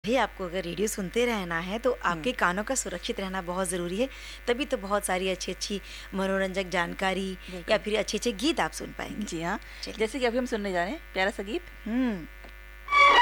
भी आपको अगर रेडियो सुनते रहना है तो आपके कानों का सुरक्षित रहना बहुत ज़रूरी है। तभी तो बहुत सारी अच्छी-अच्छी मनोरंजक जानकारी या फिर अच्छे-अच्छे गीत आप सुन पाएँगे। जी हाँ, चलिए। जैसे कि अभी हम सुनने जा रहे हैं प्यारा सा गीत।